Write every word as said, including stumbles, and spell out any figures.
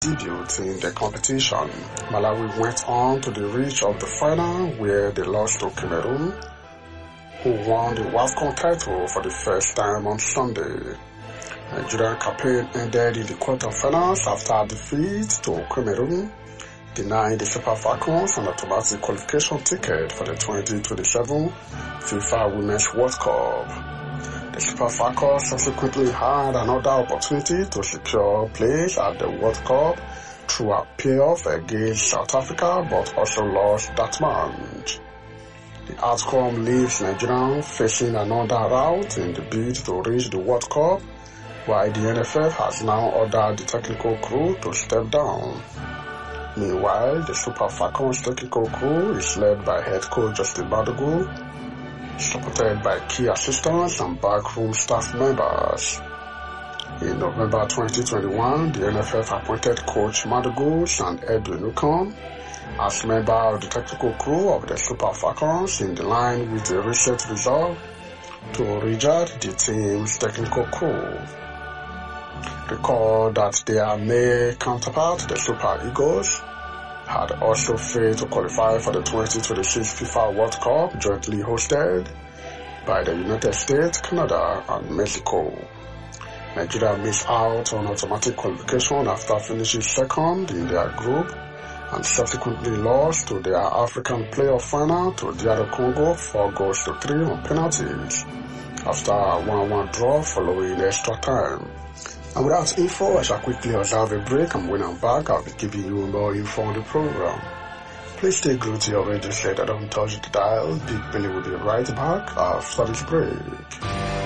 debut in the competition. Malawi went on to the reach of the final where they lost to Cameroon, who won the WAFCON title for the first time on Sunday. Nigerian campaign ended in the quarterfinals after defeat to Cameroon, denying the Super Falcons an automatic qualification ticket for the twenty twenty-seven FIFA Women's World Cup. The Super Falcons subsequently had another opportunity to secure place at the World Cup through a payoff against South Africa, but also lost that match. The outcome leaves Nigeria facing another route in the bid to reach the World Cup, while the N F F has now ordered the technical crew to step down. Meanwhile, the Super Falcons technical crew is led by head coach Justin Madugu, supported by key assistants and backroom staff members. In November twenty twenty-one, the N F F appointed coach Madugu and Edwin Ukon as member of the technical crew of the Super Falcons in the line with a recent resolve to reject the team's technical crew. Recall that their male counterpart, the Super Eagles, had also failed to qualify for the twenty twenty-six FIFA World Cup jointly hosted by the United States, Canada, and Mexico. Nigeria missed out on automatic qualification after finishing second in their group and subsequently lost to their African playoff final to D R Congo four goals to three on penalties after a one one draw following extra time. And without info, I shall quickly observe a break, and when I'm back, I'll be giving you more info on the program. Please stay glued to your radio set and don't touch the dial. Big Billy will be right back after this break.